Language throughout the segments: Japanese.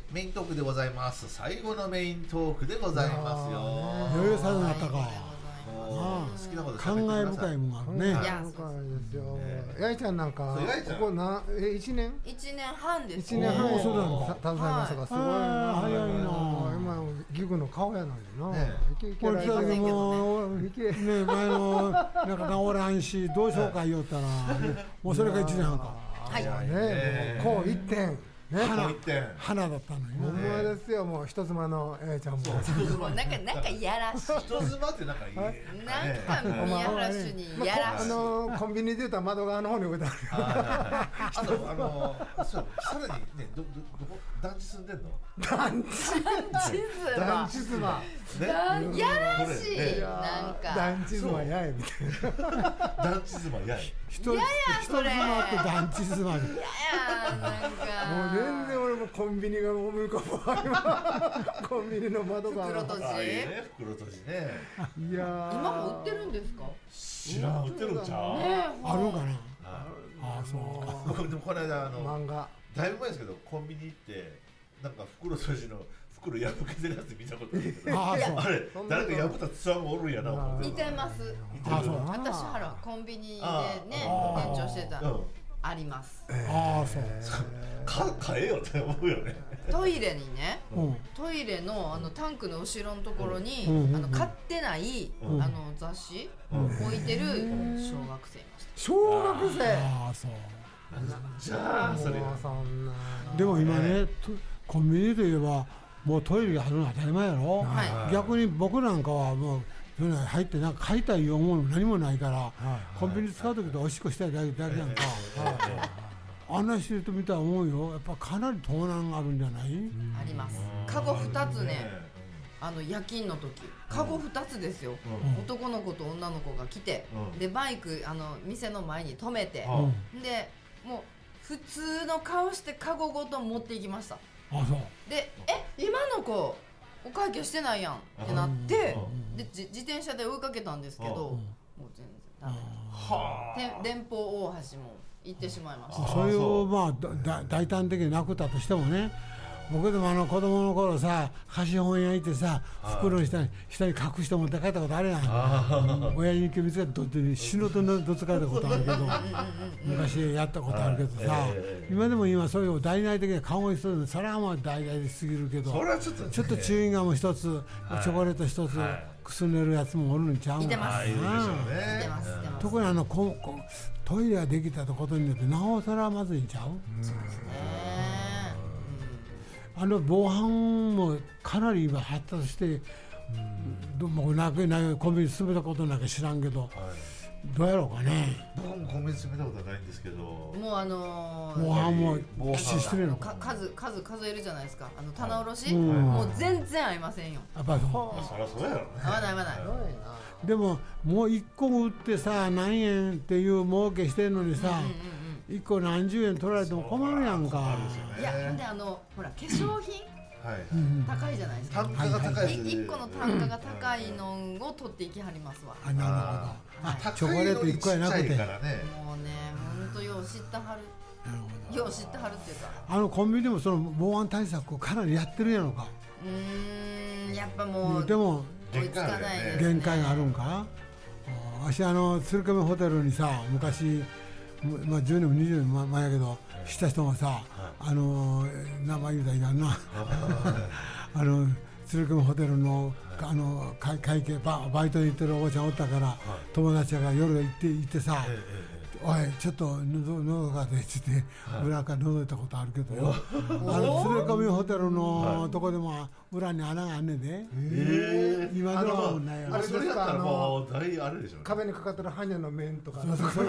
メイントークでございます。最後のメイントークでございますよ。 余裕さになったか。 好きなこと感慨深いもんあるね。 いや、そうですよ。やいちゃんなんかここ1年 ？1年半です。 1年半そうなの。 携わりましたがすごいな。 早いな。 今ギグの顔やのにな。 これだけもうね前のなんか治らんしどうしようか言おったらもうそれが1年半か。 はい。 ね、こう1点。 花だったのにほんまですよ。もう人妻のちゃんもなんかいやらしい。 人妻ってなんかいいなんか宮原氏にやらしい。 コンビニで言うたら窓側の方に置いてある。 そうさらにねどこ団地住んでんの？ 団地妻やらしい。なんか団地妻やいみたいな。 団地妻やい。 人妻って団地妻。 なんか。 全然俺もコンビニが思い浮かぶ。コンビニの窓が袋閉じ袋閉じね。 いや今も売ってるんですか？ 知らん、売ってるんちゃう？ あるかな。あ、そう。 でもこの間漫画だいぶ前ですけどコンビニ行ってなんか袋閉じの袋破けてるやつ見たことあるけど、あれ誰か破ったツアーもおるんやな。 似てます。私ほらコンビニでね店長してた。あります。 ああ、そう。 買えよって思うよね。 トイレにね、トイレのタンクの後ろのところに買ってない雑誌置いてる小学生いました。 小学生。 ああ、そう。 じゃあそれ。 でも今ね、コンビニといえばもうトイレがあるのは当たり前やろ。逆に僕なんかはもう。入ってなんか買いたい思うの何もないから、コンビニ使う時とおしっこしたいだけやんか。案内してると見たら思うよ。やっぱかなり盗難があるんじゃない？ あります。カゴ2つね。夜勤の時カゴ2つですよ。男の子と女の子が来て、でバイク店の前に止めて、でもう普通の顔してカゴごと持っていきました。 あ、そう。 で今の子お会計してないやんってなって、で自転車で追いかけたんですけど、もう全然ダメ。電報大橋も行ってしまいました。 そういうまあ大胆的になくったとしてもね、僕でも子供の頃さ、貸本屋行ってさ、袋の下に隠して持って帰ったことあるやん。親に見つかってどって死ぬとどつかれたことあるけど、昔やったことあるけどさ、今そういう大々的な顔を一つ、それはまあ大々ですぎるけど、ちょっとチューインガム一つ、チョコレート一つくすねるやつもおるんちゃうの。 見てます。 特にトイレができたことによってなおさらまずいんちゃう？ そうですね。 防犯もかなり今発達して、もうコンビニ住めたことなんか知らんけど、どうやろうかね。 僕もコンビニ住めたことはないんですけど、 もう防犯もきっちりしてるのか。 数えるじゃないですか。棚卸し、もう全然合いませんよ。 やっぱりそりゃそうやろね。 合わない。 でももう1個売ってさ何円っていう儲けしてるのにさ、1個何十円取られても困るやんか。 いや、ほんでほら化粧品高いじゃないですか。 単価が高い。 1個の単価が高いのを取っていきはりますわ。 なるほど。チョコレート1個やなくて。 もうね、ほんとよう知ってはる。よう知ってはるっていうか。 コンビニでもその防犯対策をかなりやってるやろか。 やっぱもう。 でも追いつかないですね。 限界があるんか。私鶴亀ホテルにさ、昔10年も20年前やけど知った人がさ、名前言うたらいかんな。鶴亀ホテルの会計バイトに行ってるおばちゃんおったから、友達が夜行ってさ、おいちょっと喉が出てて裏から覗いたことあるけどよ。鶴亀ホテルのとこでも裏に穴があんねんで。今ではもうないよ。 あれそれやったらもう大あれでしょ。 壁にかかってるハニャの面とか。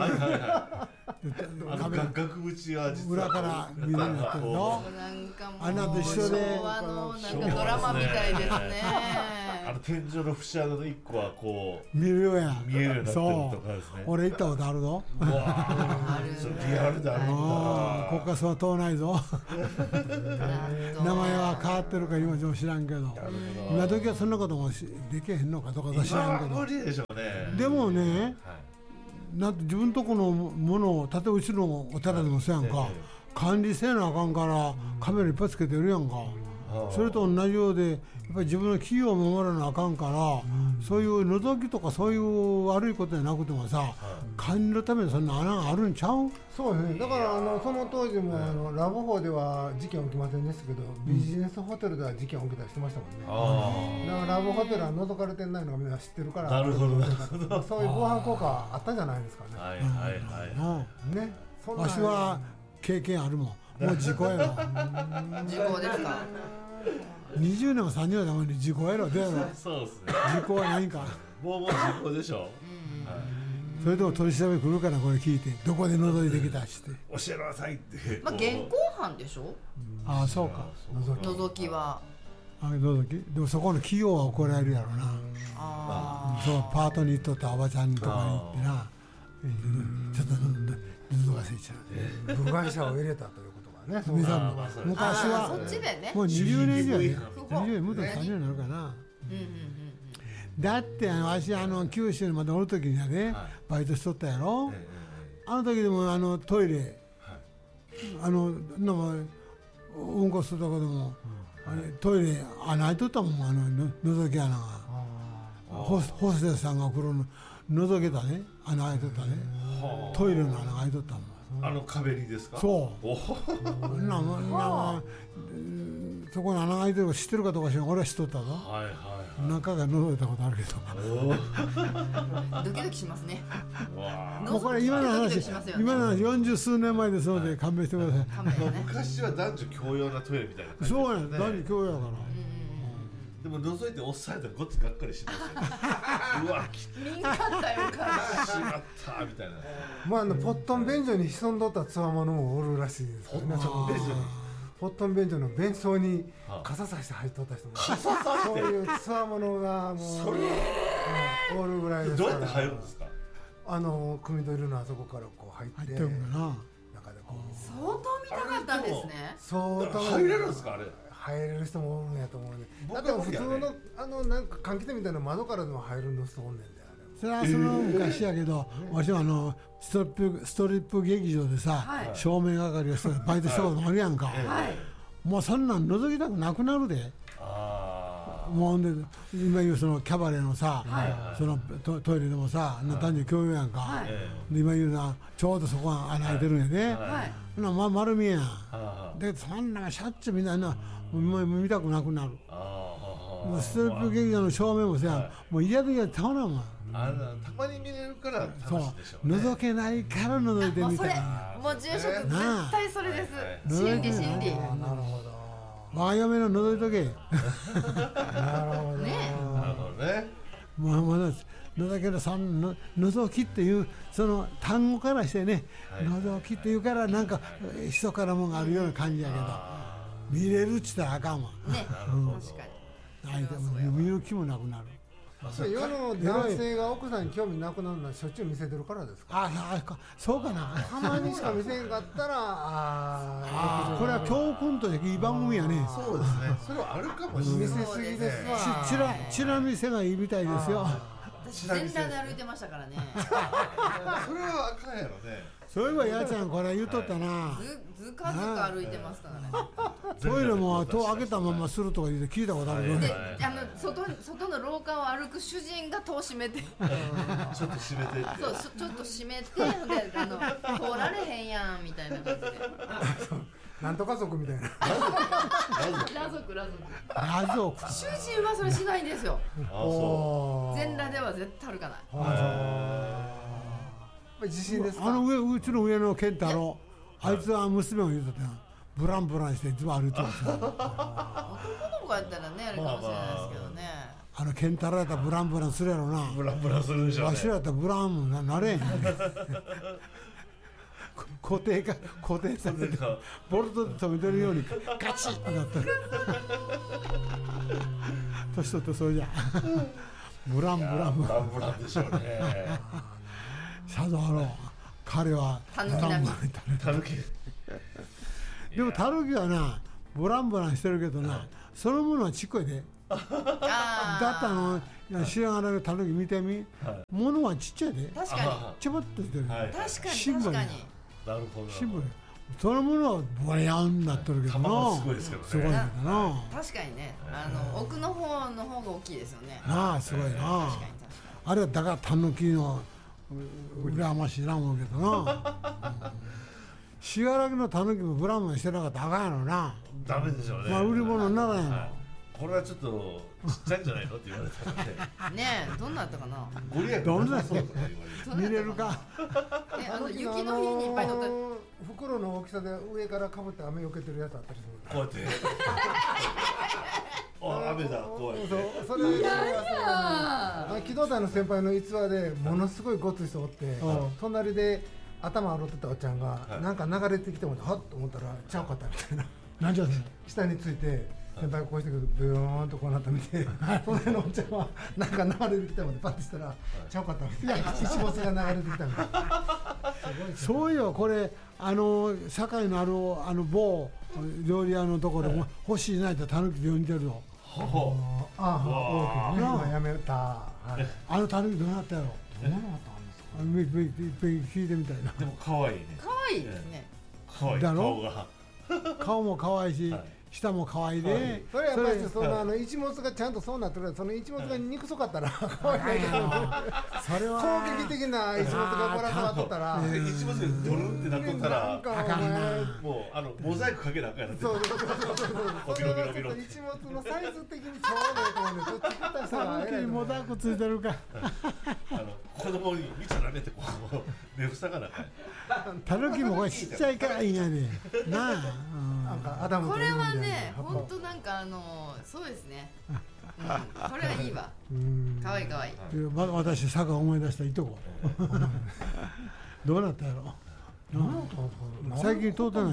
額縁は実は裏から見えるようになってるの。穴と一緒で昭和のなんかドラマみたいですね。 天井の節穴の1個はこう見えるようや。 見えるようになってるとかですね。 俺行ったことあるぞ。 リアルであるんだ。 ここはそう遠ないぞ。名前は変わってるか今でも知らんけど、今時はそんなこともできへんのかどうか知らんけど。 無理でしょうね。 でもね、なんて自分とこのものを、例えばうちのお寺でもそうやんか、管理せなあかんからカメラいっぱいつけてるやんか。 それと同じようでやっぱり自分の企業を守らなあかんから、そういう覗きとかそういう悪いことじゃなくてもさ、管理のためにそんな穴があるんちゃう？ そうですね。だからその当時もラブホでは事件起きませんでしたけど、ビジネスホテルでは事件起きたりしてましたもんね。だからラブホテルは覗かれてないのがみんな知ってるから。 なるほどなるほど。 そういう防犯効果あったんじゃないですかね。 はいはいはい。 ね。 わしは経験あるもん。もう時効やろ。 時効ですか。 20年も30年もに時効やろ。どうやろ。 そうですね。 時効はないんか。 もう時効でしょ。 それでも取り調べ来るからこれ聞いてどこで覗いてきたして教えなさいって。 まあ現行犯でしょ。 ああそうか。 覗きは。 覗き。でもそこの企業は怒られるやろな。 ああ。 そうパートに行っとったおばちゃんとかに行ってな。ちょっと覗かせちゃう。 部外者を入れたということがね。 昔はそっちでね。 もう20年以上やね。20年もっと30年になるかな。だってわし九州にまでおる時にはね、バイトしとったやろ。あの時でもトイレうんこするとこでもトイレ穴開いとったもん。覗き穴がホステスさんが来るの覗けたね、穴開いとったね。トイレの穴が開いとったもん。 壁にですか？ そうそこに穴が開いてるか知ってるかどうか知らん。俺は知っとったぞ。中が覗いたことあるけどドキドキしますね。 もうこれ今の話40数年前ですので勘弁してください。 昔は男女共用なトイレみたいな感じ。 そうやね、男女共用やから。 でも覗いて押されたらごっつがっかりしますよね。うわ、 見んかったよかしまったみたいな。 まあポットン便所に潜んどったつわものもおるらしいですね。ポットン便所の便所に傘さして入っとった人もそういうつわものがもうおるぐらいですから。 どうやって入るんですか？ 組み取るのあそこからこう入ってるんだな。 中でこう相当見たかったんですね。 相当入れるんですかあれ？ 入れる人もおるんやと思うね。だって普通のなんか換気扇みたいな窓からでも入る人おんねんで。 それはその昔やけど、わしはストリップ劇場でさ、照明係をしてバイトしたこともあるやんか。もうそんなん覗きたくなくなるで。もう今言うそのキャバレーのさ、そのトイレでもさ、男女共用やんか。今言うな、ちょうどそこが穴開いてるんやで。丸見えやん。でそんなしゃっちゅうみんな見たくなくなる。ストリップ劇場の照明もさ、もう嫌で嫌でたまらんわ。 たまに見れるから楽しいでしょうね。 覗けないから覗いてみたい。 もう住職絶対それです。心理。 なるほど。 我が嫁の覗いとけ。 なるほどね。 もう覗ける覗きっていうその単語からしてね、覗きっていうからなんか密かなもんがあるような感じやけど、見れるっつったらあかんわ。 ね、確かに。 見る気もなくなる。 世の男性が奥さんに興味なくなるのはしょっちゅう見せてるからですか？ そうかな。 たまにしか見せんかったらこれは教訓としていい番組やね。 そうですね。それはあるかもしれない。 見せすぎですわ。チラ見せがいいみたいですよ。 私全裸で歩いてましたからね。 それはあかんやろね。 そういえばやちゃんこれ言っとったな。 ずかずか歩いてますからね。 トイレも戸開けたままするとか言って聞いたことあるよね。 で外の廊下を歩く主人が戸を閉めて、ちょっと閉めて、 そうちょっと閉めて、で通られへんやんみたいな感じで。 なんとか族みたいな。 裸族。主人はそれしないんですよ。全裸では絶対歩かない。 自信ですか？ うちの上の健太郎、あいつは娘を言うとったよ。ブランブランしていつも歩いてるんですよ。 男の子やったらねあれかもしれないですけどね。 健太郎やったらブランブランするやろな。 ブランブランするでしょうね。 わしらやったらブランもなれへん。固定されてボルトで止めてるようにガチッとなってる。年取ってそれじゃブランでしょうね。 さぞ彼はタヌキ並み。 でもタヌキはなブランしてるけどな、そのものはちっこいで。だって知らないタヌキ見てみ、物はちっちゃいで。 確かにちょぼっとしてる。 確かに。 なるほど。 シンプル。 そのものはボヤンになってるけどな。 すごいですけどね。 すごいけどな。 確かにね、奥の方が大きいですよね。 なあ、すごいな。 確かにあれはだからタヌキの羨ましいな思うけどな。信楽のタヌキもブランマンしてなかったらあかんやろな。 ダメでしょうね。 まあ売り物にならんやろ。 これはちょっとちっちゃいんじゃないのって言われたんで。 ねえ、どんなだったかな。 ご利益どんなそうだとか言われ見れるか。 雪の日にいっぱい乗って。 袋の大きさで上からかぶって雨よけてるやつあったりする。 こうやって。あ、雨だ。こうやって。 それは機動隊の先輩の逸話でものすごいごつい人おって、隣で頭洗ってたおっちゃんがなんか流れてきてもはっと思ったらちゃうかったみたいな。 なんじゃそれ。 下について。先輩こうしてくるとブヨーンとこうなったみて隣のおっちゃんはなんか流れてきたのでパッとしたらちゃうかったみたいな石ボスが流れてきたみたいなそういえばこれ堺のある某料理屋のところでも欲しいないとタヌキで呼んでるぞ。 ああ、大きいね。今やめた。 あのタヌキどうなったやろ。 どうなったんですか。 いっぺん聞いてみたいな。 でも可愛いね。 可愛いですね。 可愛い顔が。 顔も可愛いし。下も可愛いで、 それやっぱりその一物がちゃんとそうなってるから、その一物が憎そかったら可愛いけど、それは攻撃的な一物がこらかっとったら、 一物でドルンってなっとったら、 なんかお前もうモザイクかけなあかんやなって。そう。 それはちょっと一物のサイズ的にちょうどいいと思うんで、ちょっと作った人が偉い。モザイクついてるか。 子供に見ちゃダメってこう目塞がなあかん。 タヌキもこれちっちゃいからいいんやで。なあ。 なんかアダムこれはね、本当なんかそうですね。これはいいわ。可愛い可愛い。 私佐賀思い出したいとこ。どうなったやろ。最近通ってない。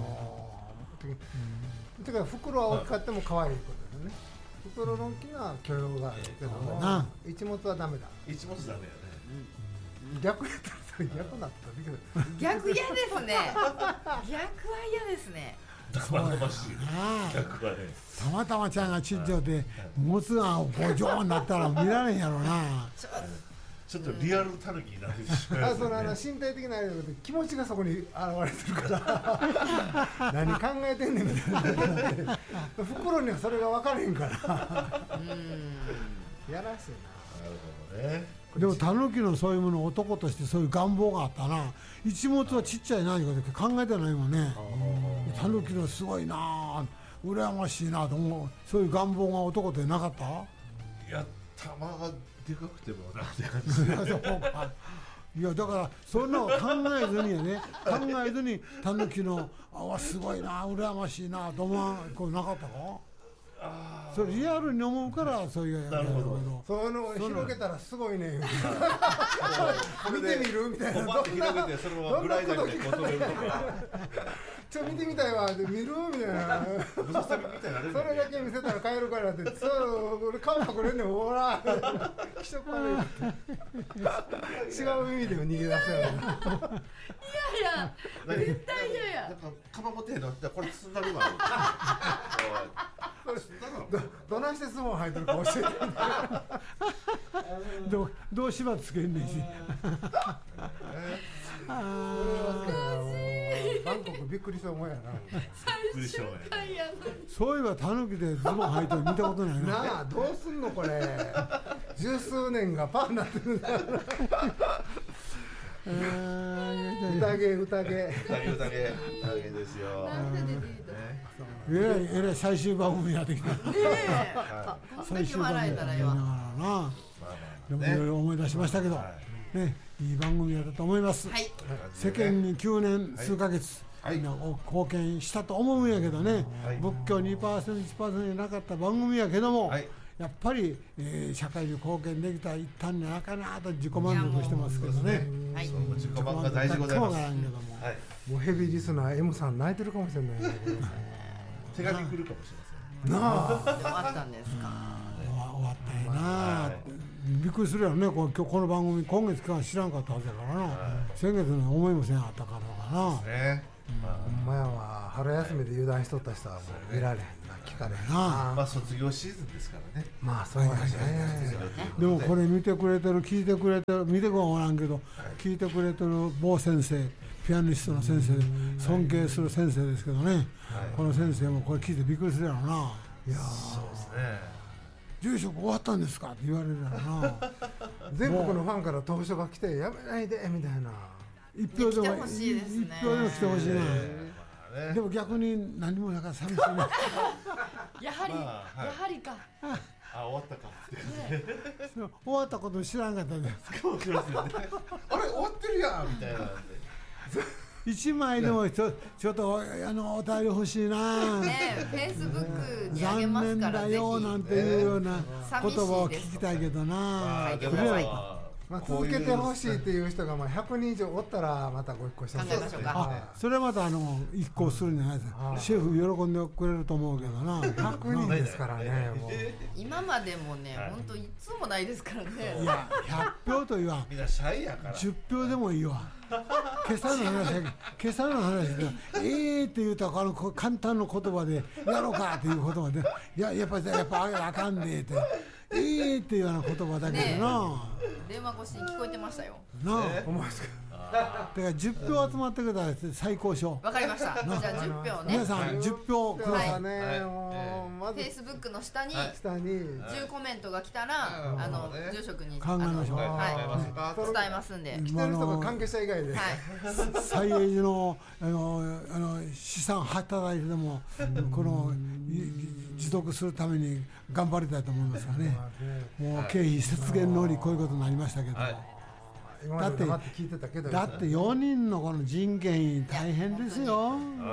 てか袋は大きかっても可愛いことですね。袋の大きな許容があるけども、一物はダメだ。 一物ダメやね。 逆やったらそれ逆になったら逆嫌ですね。逆は嫌ですね。 生々しい。逆はね。 たまたまちゃんがちっちゃで持つがボジョーになったら見られんやろな。 ちょっとリアルタヌキになってしまいますね。 身体的なあれで気持ちがそこに現れてるから何考えてんねんみたいな。袋にはそれが分からへんから。やらしいな。なるほどね。 でもタヌキのそういうもの男としてそういう願望があったな。一物はちっちゃいなって考えてないもんね。タヌキのすごいな、羨ましいなと思う。そういう願望が男ってなかった？ いや、玉がでかくてもなって感じですね。 いやだからそんなの考えずにね、考えずにタヌキのすごいな、羨ましいなと思わこうなかったか？それリアルに思うからそういうやるけど、 そういうのを広げたらすごいね。見てみるみたいな。 パッて広げてそのままグライダーでこう飛べるとか。 ちょっと見てみたいわ。見るみたいな。それだけ見せたら帰るからって。そう俺顔隠れんねん。ほら。気色悪い。違う意味でも逃げ出すよ。 いやいや絶対嫌や。 なんかかまぼてへんのこれ包んだるわ。 どないしてズボン履いてるか教えて。 どう縛つけんねんし。 バンコクびっくりした思いやな。 最終回やのに。 そういえばタヌキでズボン履いてる見たことないな。 なあどうすんのこれ。十数年がパーになってるんだ。宴ですよ。 えらい最終番組やってきた。 最終番組やな。 でもいろいろ思い出しましたけど、ね、いい番組だったと思います。世間に9年数ヶ月貢献したと思うんやけどね、仏教 2%、1% じゃなかった番組やけども、やっぱり社会に貢献できた一端じゃなかなと自己満足してますけどね。 自己満が大事でございます。 もうヘビーリスナー M さん泣いてるかもしれない。 手紙来るかもしれません。 なあ。 終わったんですか。 終わったよな。びっくりするやろね。今日この番組今月から知らんかったはずやからな。先月の思いもせんあったからかな。 ほんまやわ。春休みで油断しとった人はもう見られへんな、聞かれへんな。 まあ卒業シーズンですからね。 まあそうやね。 でもこれ見てくれてる聞いてくれてる見てくはおらんけど聞いてくれてる某先生ピアニストの先生、尊敬する先生ですけどね、この先生もこれ聞いてびっくりするやろな。 いやそうですね。 住職終わったんですかって言われるやろな。 全国のファンから投書が来てやめないでみたいな。 一票でも来てほしいですね。 一票でも来てほしいな。でも逆に何もなんか寂しいね。 やはりか。 終わったかって終わったこと知らんかったんです。 あれ終わってるやんみたいな。 一枚でもちょっとお便り欲しいな。 ね、フェイスブックにあげま残念すからだよなんていうような言葉を聞きたいけどな。 書いてください。 続けてほしいっていう人が100人以上おったらまたご一行して考えましょうか。 それはまた一行するんじゃないですか。シェフ喜んでくれると思うけどな。 100人ですからね。 今までもね、本当いつもないですからね。 いや100票と言わん。 みんなシャイやから。 10票でもいいわ。今朝の話でって言うたら簡単な言葉でやろうかっていう言葉でやっぱあかんでってっていうような言葉だけどな。 電話越しに聞こえてましたよ。 なあ、思いますか。だから10票集まってくれたら最高賞。 わかりました。じゃあ10票ね。 皆さん10票ください。 フェイスブックの下に10コメントが来たら住職に考えましょう。 伝えますんで。 来てる人が関係者以外で。 最永寺の資産働いてでもこの持続するために頑張りたいと思いますからね。もう経費節減のりこういうことになりましたけど。だって4人のこの人件費大変ですよ。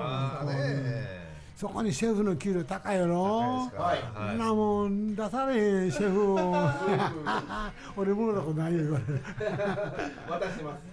そこにシェフの給料高いやろ。そんなもん出されへんシェフを俺ものことないよ言われる。 渡します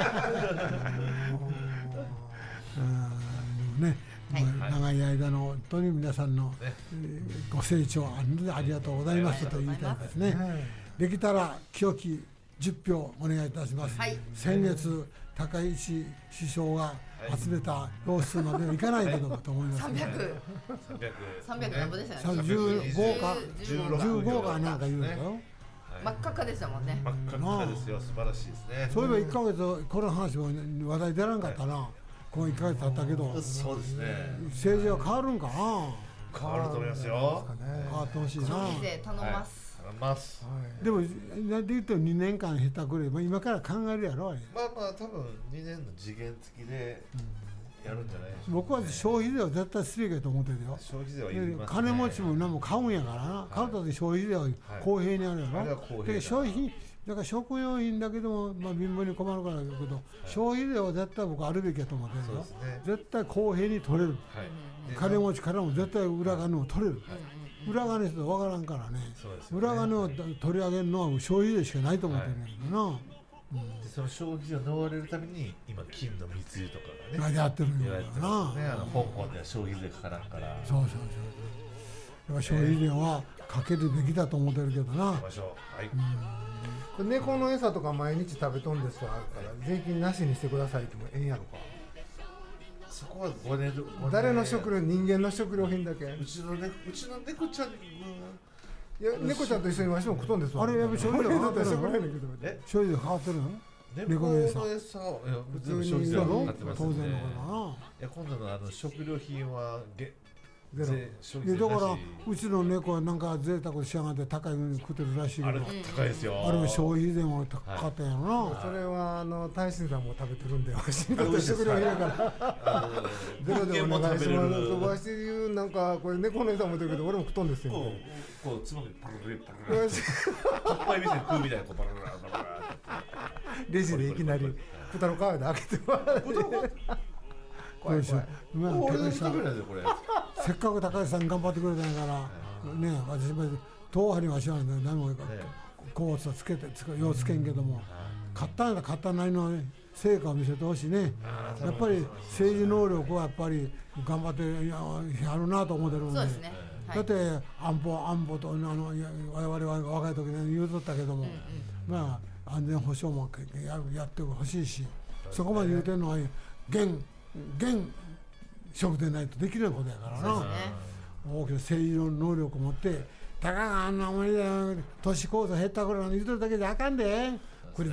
ね、長い間の本当に皆さんのご清聴ありがとうございますと言いたいですね。できたら清き10票お願いいたします。先月高市首相が集めた票数まではいかないけどもと思います。 300何ぼでしたね。 15かなんか言うんだよ。 真っ赤かでしたもんね。 真っ赤ですよ。素晴らしいですね。 そういえば1ヶ月この話も話題出らんかったな。この1ヶ月経ったけど。 そうですね。 政治は変わるんかな。 変わると思いますよ。 変わってほしいな。 消費税頼ます。 でもなんて言っても2年間下手くれ、今から考えるやろ。 まあ多分2年の次元付きでやるんじゃないでしょうか。 僕は消費税は絶対すべきだと思ってるよ。 消費税はいりますね。 金持ちも何も買うんやからな。買うとき消費税は公平にあるやろ。で消費だから食用品だけでも貧乏に困るからだけど、消費税は絶対僕あるべきやと思ってるよ。絶対公平に取れる。金持ちからも絶対裏金も取れる。裏金って分からんからね。裏金を取り上げるのは消費税しかないと思ってるんだけどな。 でその消費税を逃れるために今金の密輸とかがねやってるんだよな。香港では消費税かからんから。 そう。消費税はかけるべきだと思ってるけどな。 猫の餌とか毎日食べとんですわから税金なしにしてくださいってもええんやろか。 そこは5年誰の食料、人間の食料品だけ。 うちの猫ちゃん、 いや猫ちゃんと一緒にわしも食とんですわ。 あれやっぱ消費税変わってるの？消費税変わってるの？ 猫の餌普通に消費税変わってますね。 当然のかな。 いや今度の食料品はだからうちの猫はなんか贅沢しやがって高いのに食ってるらしいけど、 あれ高いですよ。 あれは消費税も高かったんやろな。 それは大臣さんも食べてるんで、わしにとって食料品やからゼロでお願いします。わし言うなんかこれ猫の餌も出るけど俺も食っとんですよ。 こうつまみパラパラパラパラいっぱい店で食うみたいなこうパラパラパラレジでいきなり豚の皮で開けてもらって怖い怖い。せっかく高橋さん頑張ってくれたんやからね、私も党派にはしないんだ何もこうつけてようつけんけども、買ったんやら買ったなりの成果を見せてほしいね。やっぱり政治能力はやっぱり頑張ってやるなと思ってるんで。だって安保と我々は若い時に言うとったけども、まあ安全保障もやってほしいし、そこまで言うてるのは現職でないとできないことやからな。大きな政治の能力を持ってたかがあんなもんで都市構造減った頃なんて言うとるだけじゃあかんで。